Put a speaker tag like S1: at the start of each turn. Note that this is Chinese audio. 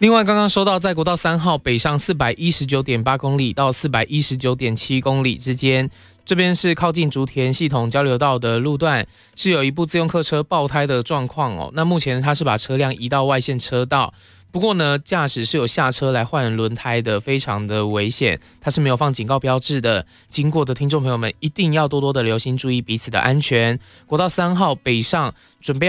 S1: 另外，刚刚收到在国道3号北上419.8公里到419.7公里之间，这边是靠近竹田系统交流道的路段，是有一部自用客车爆胎的状况哦。那目前它是把车辆移到外线车道，不过呢，驾驶是有下车来换轮胎的，非常的危险，它是没有放警告标志的。经过的听众朋友们一定要多多的留心，注意彼此的安全。国道3号北上准备